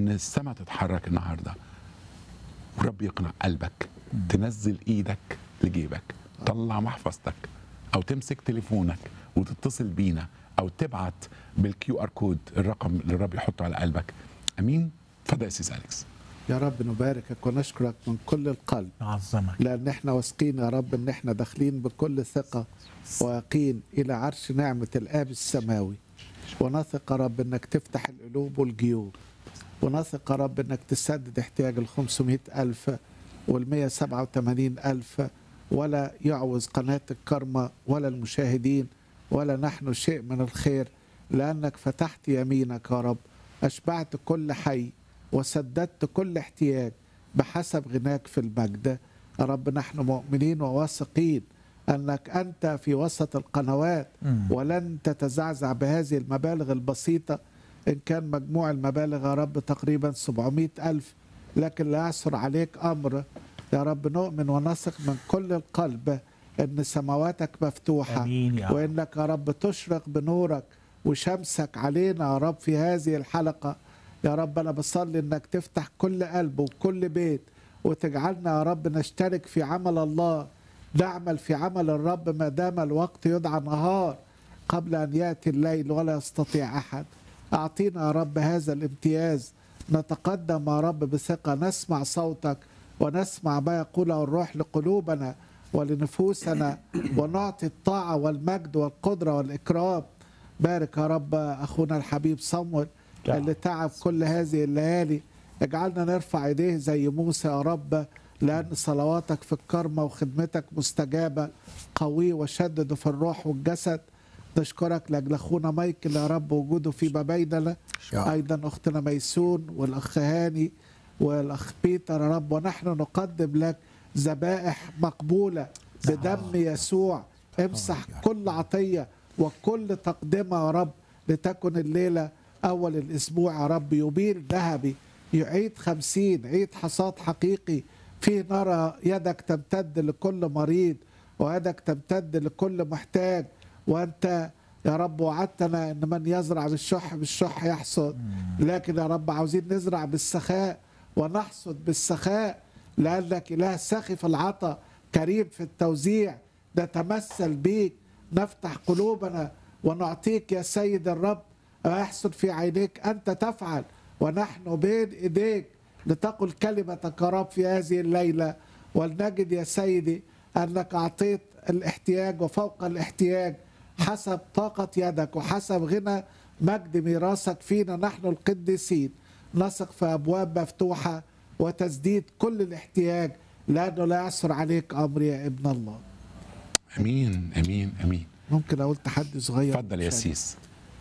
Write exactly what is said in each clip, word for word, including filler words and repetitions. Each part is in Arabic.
ان السماء تتحرك النهارده، ورب يقنع قلبك تنزل ايدك لجيبك، طلع محفظتك او تمسك تليفونك وتتصل بينا او تبعت بالكيو ار كود الرقم اللي الرب يحطه على قلبك. امين. اتفضل يا سيس اليكس. يا رب نباركك ونشكرك من كل القلب، نعظمك لأن احنا واثقين يا رب ان احنا داخلين بكل ثقة ويقين إلى عرش نعمة الآب السماوي، ونثق يا رب انك تفتح القلوب والجيوب، ونثق يا رب انك تسدد احتياج ال خمسمائة ألف وال مائة وسبعة وثمانين ألف، ولا يعوز قناة الكرمة ولا المشاهدين ولا نحن شيء من الخير، لأنك فتحت يمينك يا رب، أشبعت كل حي وسددت كل احتياج بحسب غناك في المجد. يا رب نحن مؤمنين وواثقين أنك أنت في وسط القنوات ولن تتزعزع بهذه المبالغ البسيطة، إن كان مجموع المبالغ يا رب تقريبا سبعمائة ألف، لكن لا يعثر عليك أمر. يا رب نؤمن ونثق من كل القلب أن سماواتك مفتوحة، آمين يا رب. وإنك يا رب تشرق بنورك وشمسك علينا يا رب في هذه الحلقة. يا رب أنا بصلي أنك تفتح كل قلب وكل بيت، وتجعلنا يا رب نشترك في عمل الله، نعمل في عمل الرب ما دام الوقت يدعى نهار قبل أن يأتي الليل ولا يستطيع أحد. أعطينا يا رب هذا الامتياز، نتقدم يا رب بثقة، نسمع صوتك ونسمع ما يقوله الروح لقلوبنا ولنفوسنا، ونعطي الطاعة والمجد والقدرة والإكرام. بارك يا رب أخونا الحبيب صمويل اللي تعب كل هذه الليالي، اجعلنا نرفع ايديه زي موسى يا رب، لأن صلواتك في الكرمة وخدمتك مستجابة. قوي وشدد في الروح والجسد. نشكرك لأجل أخونا مايكل يا رب وجوده في ما بيننا، أيضا أختنا ميسون والأخ هاني والأخ بيتر يا رب، ونحن نقدم لك ذبائح مقبولة بدم يسوع. امسح كل عطية وكل تقدمة يا رب، لتكن الليلة أول الأسبوع يا رب يبيل ذهبي، يعيد خمسين، عيد حصاد حقيقي فيه نرى يدك تمتد لكل مريض ويدك تمتد لكل محتاج. وأنت يا رب وعدتنا أن من يزرع بالشح بالشح يحصد، لكن يا رب عاوزين نزرع بالسخاء ونحصد بالسخاء، لأنك إله سخي في العطاء كريم في التوزيع. نتمثل بيك، نفتح قلوبنا ونعطيك يا سيد الرب، ويحصل في عينيك أنت تفعل ونحن بين إيديك، لتقل كلمتك يا رب في هذه الليلة، ولنجد يا سيدي أنك أعطيت الاحتياج وفوق الاحتياج حسب طاقة يدك وحسب غنى مجد ميراثك فينا نحن القديسين. نثق في أبواب مفتوحة وتسديد كل الاحتياج، لأنه لا يعثر عليك أمر يا ابن الله. امين امين امين. ممكن أقول تحدي صغير؟ اتفضل يا سيس.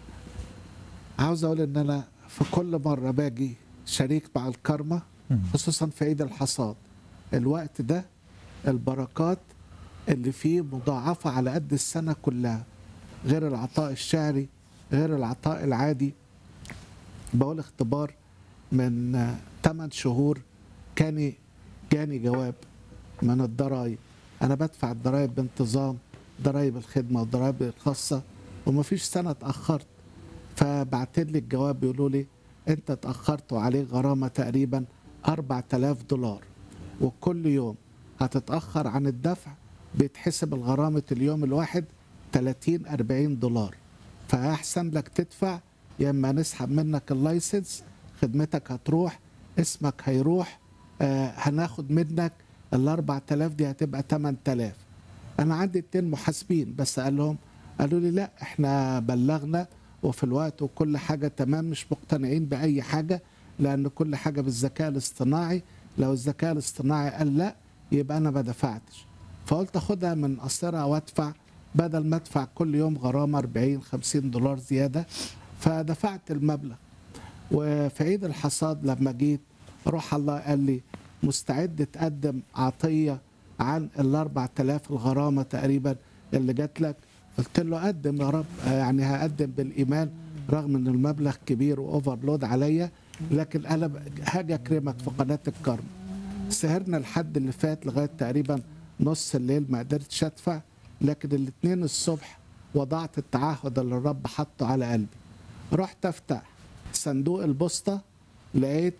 عاوز أقول إن أنا في كل مرة باجي شريك مع الكرمة، خصوصا في عيد الحصاد، الوقت ده البركات اللي فيه مضاعفة على قد السنة كلها، غير العطاء الشهري غير العطاء العادي. بقول اختبار من ثمان شهور كان جاني جواب من الضرائب، أنا بدفع الضرائب بانتظام، ضرائب الخدمة والضرائب الخاصة، ومفيش سنة اتأخرت. فبعتت لي الجواب بيقولوا لي انت اتأخرت وعليك غرامة تقريبا أربعة آلاف دولار، وكل يوم هتتأخر عن الدفع بيتحسب الغرامة اليوم الواحد ثلاثين أربعين دولار، فأحسن لك تدفع يا اما نسحب منك اللايسنس، خدمتك هتروح، اسمك هيروح، آه هناخد منك ال أربعة آلاف دي هتبقى ثمانية آلاف. أنا عندي اتنين محاسبين بس قال لهم قالوا لي لا احنا بلغنا وفي الوقت وكل حاجة تمام، مش مقتنعين بأي حاجة لأن كل حاجة بالذكاء الاصطناعي، لو الذكاء الاصطناعي قال لا يبقى أنا ما دفعتش. فقلت أخدها من قصيرها وأدفع بدل ما أدفع كل يوم غرامة أربعين خمسين دولار زيادة، فدفعت المبلغ. وفي عيد الحصاد لما جيت روح الله قال لي مستعد تقدم عطية عن الأربعة آلاف الغرامة تقريبا اللي جات لك؟ قلت له قدم يا رب، يعني هقدم بالإيمان رغم ان المبلغ كبير واوفرلود عليا، لكن انا هاجي اكرمك في قناة الكرم. سهرنا الحد اللي فات لغاية تقريبا نص الليل ما قدرتش ادفع، لكن الاثنين الصبح وضعت التعهد اللي الرب حطه على قلبي. رحت افتح صندوق البوسطة لقيت